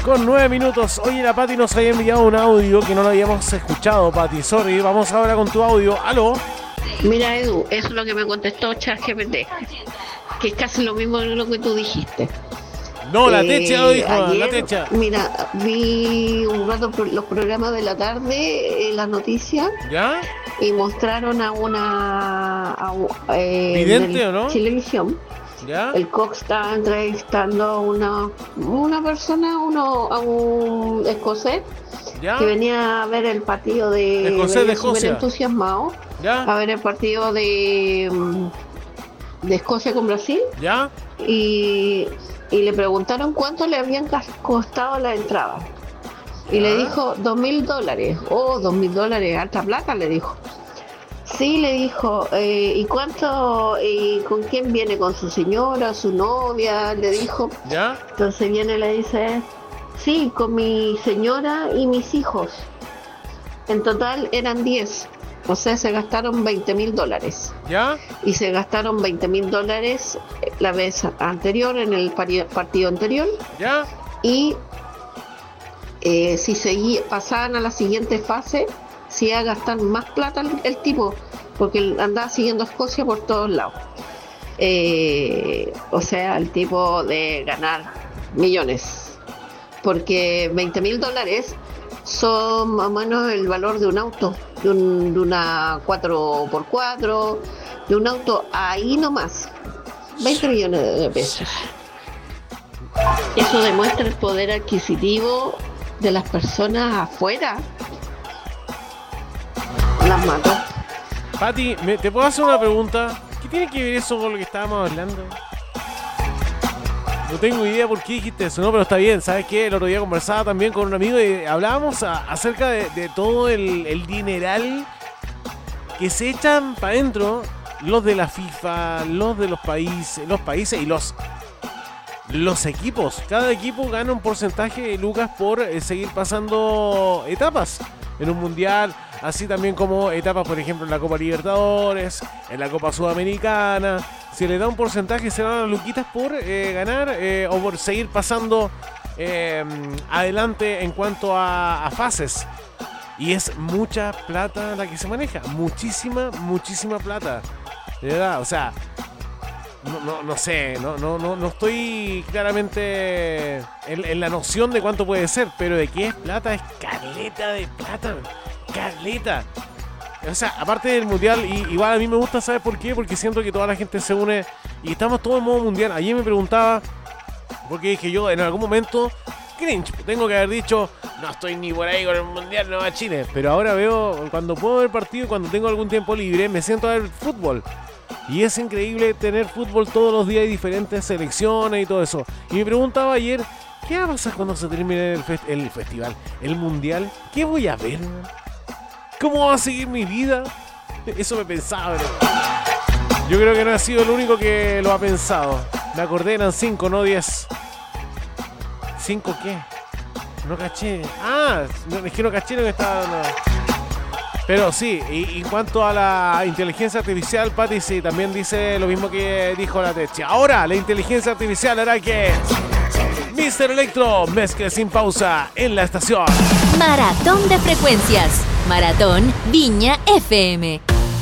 con 9 minutos. Oye, la Pati nos había enviado un audio que no lo habíamos escuchado, Pati. Sorry, vamos ahora con tu audio. ¿Aló? Mira, Edu, eso es lo que me contestó ChatGPT, que es casi lo mismo que lo que tú dijiste. No, la Techa lo dijo, Ayer, la Techa. mira, vi un rato los programas de la tarde, las noticias, ¿Ya? y mostraron a una ¿Vidente o no? Chilevisión. ¿Ya? El Cox estaba entrevistando a una persona, a un escocés, ¿Ya? que venía a ver el partido Escocés de Escocia. súper entusiasmado, ¿Ya? a ver el partido de Escocia con Brasil, ¿Ya? y le preguntaron cuánto le habían costado la entrada. Y le dijo $2,000. Oh, $2,000, alta plata, le dijo. Sí, le dijo. ¿Y cuánto? ¿Y con quién viene? ¿Con su señora, su novia? Le dijo. ¿Ya? Entonces viene y le dice, sí, con mi señora y mis hijos. En total eran 10. O sea, se gastaron $20,000. ¿Ya? Y se gastaron $20,000 la vez anterior, en el partido anterior. ¿Ya? Y si pasaban a la siguiente fase, se iba a gastar más plata el tipo, porque andaba siguiendo a Escocia por todos lados. O sea, el tipo de ganar millones, porque $20,000 son más o menos el valor de un auto, de una 4x4, de un auto ahí nomás. 20 millones de pesos. Eso demuestra el poder adquisitivo de las personas afuera. Las mató. Pati, ¿te puedo hacer una pregunta? ¿Qué tiene que ver eso con lo que estábamos hablando? No tengo idea por qué dijiste eso, ¿no? Pero está bien, ¿sabes qué? El otro día conversaba también con un amigo y hablábamos acerca de todo el dineral que se echan para adentro los de la FIFA, los de los países y los equipos. Cada equipo gana un porcentaje de lucas por seguir pasando etapas en un mundial, así también como etapas, por ejemplo, en la Copa Libertadores, en la Copa Sudamericana. Se le da un porcentaje, se dan las luquitas por ganar o por seguir pasando adelante en cuanto a fases. Y es mucha plata la que se maneja, muchísima plata. De verdad, o sea, no sé, no estoy claramente en la noción de cuánto puede ser, pero de qué es plata, es caleta de plata, caleta. O sea, aparte del mundial, igual a mí me gusta saber por qué, porque siento que toda la gente se une y estamos todos en modo mundial. Ayer me preguntaba, porque dije yo en algún momento, cringe, tengo que haber dicho, no estoy ni por ahí con el mundial, no va a Chile. Pero ahora veo, cuando puedo ver partido, cuando tengo algún tiempo libre, me siento a ver fútbol. Y es increíble tener fútbol todos los días y diferentes selecciones y todo eso. Y me preguntaba ayer, ¿qué va a pasar cuando se termine el festival, el mundial? ¿Qué voy a ver? ¿Cómo va a seguir mi vida? Eso me pensaba, bro. Yo creo que no he sido el único que lo ha pensado. Me acordé, eran 5, no 10. ¿5 qué? No caché. Es que no caché lo que estaba dando. Pero sí, y en cuanto a la inteligencia artificial, Pati, sí, también dice lo mismo que dijo la Techa. Ahora, la inteligencia artificial hará que Mr. Electro mezcle sin pausa en la estación. Maratón de frecuencias. Maratón Viña FM.